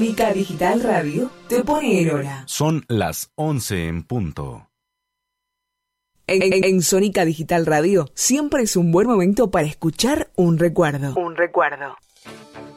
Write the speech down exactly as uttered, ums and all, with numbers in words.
Sónica Digital Radio te pone en hora. Son las once en punto. En, en, en Sónica Digital Radio siempre es un buen momento para escuchar un recuerdo. Un recuerdo.